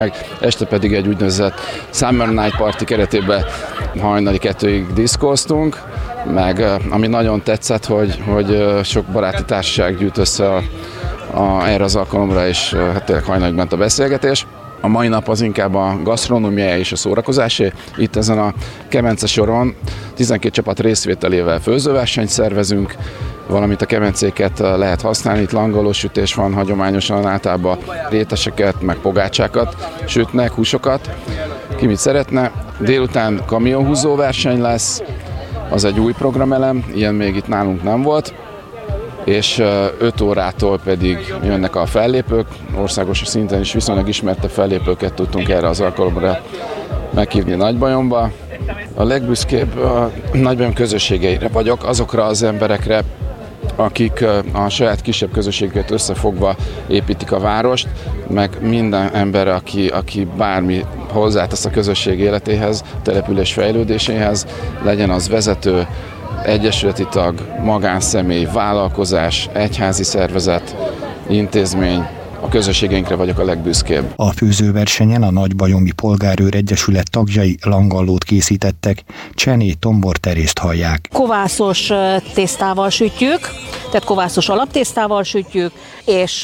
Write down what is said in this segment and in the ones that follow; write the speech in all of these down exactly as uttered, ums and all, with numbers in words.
Este pedig egy úgynevezett Summer Night Party keretében hajnali kettőig diszkóztunk, meg ami nagyon tetszett, hogy, hogy sok baráti társaság gyűjt össze a, a, erre az alkalomra, és hát tényleg hajnalig ment a beszélgetés. A mai nap az inkább a gasztronómiája és a szórakozásé. Itt ezen a kemence soron tizenkét csapat részvételével főzőversenyt szervezünk, valamint a kemencéket lehet használni. Itt langolós sütés van, hagyományosan általában réteseket, meg pogácsákat sütnek, húsokat. Ki mit szeretne. Délután kamionhúzó verseny lesz, az egy új programelem, ilyen még itt nálunk nem volt. És öt órától pedig jönnek a fellépők, országos szinten is viszonylag ismerte fellépőket tudtunk erre az alkalomra meghívni Nagybajomba. A legbüszkébb a Nagybajom közösségeire vagyok, azokra az emberekre, akik a saját kisebb közösségüket összefogva építik a várost, meg minden ember, aki, aki bármi hozzátesz a közösség életéhez, település fejlődéséhez, legyen az vezető, egyesületi tag, magánszemély, vállalkozás, egyházi szervezet, intézmény, a közösségeinkre vagyok a legbüszkébb. A főzőversenyen a Nagybajomi Polgárőr Egyesület tagjai langallót készítettek, csenét, tomborterészt hallják. Kovászos tésztával sütjük, tehát kovászos alaptésztával sütjük, és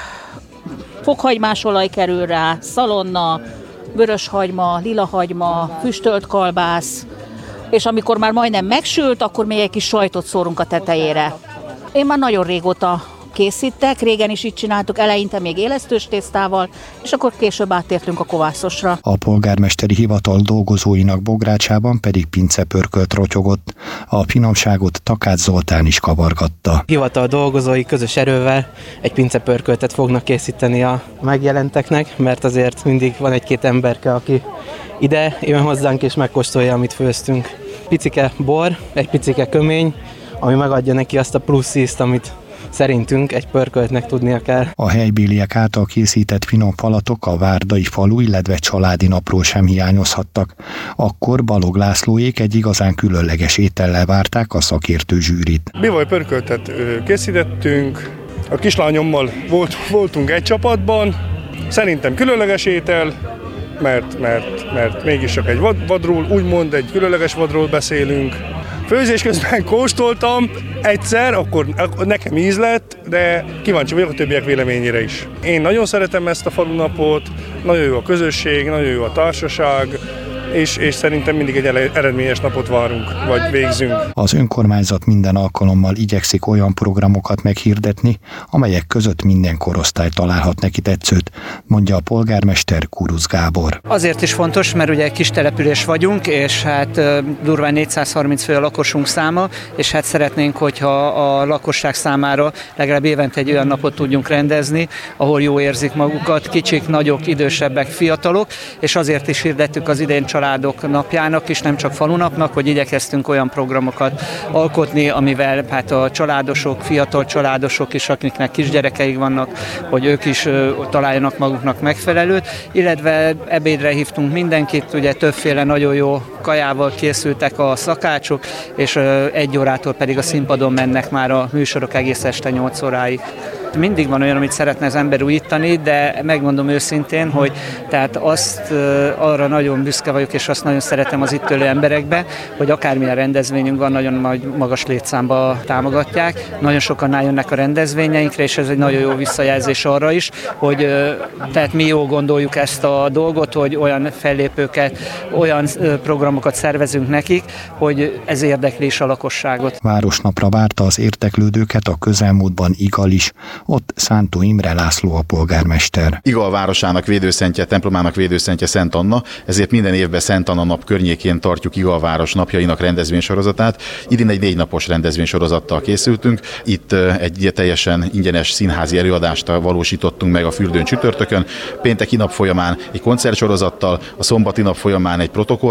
fokhagymás olaj kerül rá, szalonna, vöröshagyma, lilahagyma, füstölt kalbász, és amikor már majdnem megsült, akkor még egy kis sajtot szórunk a tetejére. Én már nagyon régóta készítek, régen is így csináltuk, eleinte még élesztős tésztával, és akkor később áttértünk a kovászosra. A polgármesteri hivatal dolgozóinak bográcsában pedig pincepörkölt rotyogott. A finomságot Takács Zoltán is kavargatta. Hivatal dolgozói közös erővel egy pincepörköltet fognak készíteni a megjelenteknek, mert azért mindig van egy-két emberke, aki ide jön hozzánk és megkóstolja, amit főztünk. Picike bor, egy picike kömény, ami megadja neki azt a plusz ízt, amit szerintünk egy pörköltnek tudnia kell. A helybéliek által készített finom falatok a várdai falu, illetve családi napról sem hiányozhattak. Akkor Balog Lászlóék egy igazán különleges étellel várták a szakértő zsűrit. Bivaj pörköltet készítettünk, a kislányommal volt, voltunk egy csapatban, szerintem különleges étel, mert, mert, mert mégis csak egy vad, vadról, úgymond egy különleges vadról beszélünk. Főzés közben kóstoltam egyszer, akkor, akkor nekem íz lett, de kíváncsi vagyok a többiek véleményére is. Én nagyon szeretem ezt a falunapot, nagyon jó a közösség, nagyon jó a társaság, és, és szerintem mindig egy eredményes napot várunk, vagy végzünk. Az önkormányzat minden alkalommal igyekszik olyan programokat meghirdetni, amelyek között minden korosztály találhat neki tetszőt, mondja a polgármester Kuruc Gábor. Azért is fontos, mert ugye kis település vagyunk, és hát durván négyszázharminc fő a lakosunk száma, és hát szeretnénk, hogyha a lakosság számára legalább évente egy olyan napot tudjunk rendezni, ahol jó érzik magukat, kicsik, nagyok, idősebbek, fiatalok, és azért is hirdettük az idén családok napjának is, nem csak falunapnak, hogy igyekeztünk olyan programokat alkotni, amivel hát a családosok, fiatal családosok is, akiknek kisgyerekeik vannak, hogy ők is találjanak maguknak megfelelőt, illetve ebédre hívtunk mindenkit, ugye többféle nagyon jó kajával készültek a szakácsok, és egy órától pedig a színpadon mennek már a műsorok egész este nyolc óráig. Mindig van olyan, amit szeretne az ember újítani, de megmondom őszintén, hogy tehát azt arra nagyon büszke vagyok, és azt nagyon szeretem az itt élő emberekbe, hogy akármilyen rendezvényünk van, nagyon magas létszámba támogatják. Nagyon sokan eljönnek a rendezvényeinkre, és ez egy nagyon jó visszajelzés arra is, hogy tehát mi jól gondoljuk ezt a dolgot, hogy olyan fellépőket, olyan programokat szervezünk nekik, hogy ez érdekli is a lakosságot. Városnapra várta az érdeklődőket a közelmúltban Igal is. Ott Szántó Imre László a polgármester. Igal városának védőszentje, templomának védőszentje Szent Anna, ezért minden évben Szent Anna nap környékén tartjuk Igal város napjainak rendezvénysorozatát. Idén egy négy napos rendezvénysorozattal készültünk. Itt egy teljesen ingyenes színházi előadást valósítottunk meg a Fürdőn csütörtökön. Pénteki nap folyamán egy koncertsorozattal, a szombati nap folyamán egy protokollrendezvény,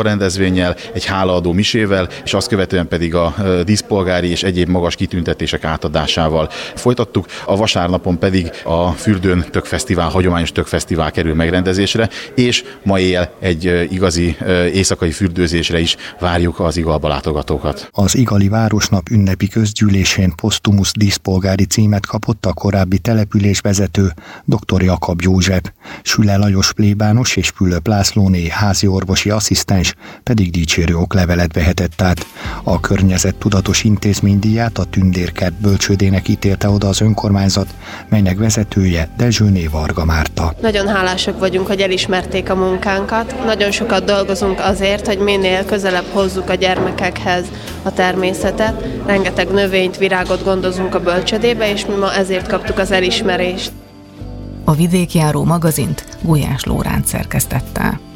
rendezvénnyel, egy hálaadó misével, és azt követően pedig a díszpolgári és egyéb magas kitüntetések átadásával folytattuk. A vasárnapon pedig a Fürdőn Tökfesztivál, hagyományos Tökfesztivál kerül megrendezésre, és ma éjjel egy igazi éjszakai fürdőzésre is várjuk az Igalba látogatókat. Az igali városnap ünnepi közgyűlésén posztumusz díszpolgári címet kapott a korábbi településvezető dr. Jakab József, Süle Lajos plébános és Fülöp Lászlóné házi orvosi asszisztens pedig dicsérő oklevelet vehetett át. A környezettudatos intézménydíját a Tündérkert bölcsődének ítélte oda az önkormányzat, melynek vezetője Dezsőné Varga Márta. Nagyon hálásak vagyunk, hogy elismerték a munkánkat. Nagyon sokat dolgozunk azért, hogy minél közelebb hozzuk a gyermekekhez a természetet. Rengeteg növényt, virágot gondozunk a bölcsödébe, és mi ma ezért kaptuk az elismerést. A Vidékjáró magazint Gulyás Lóránc szerkesztette.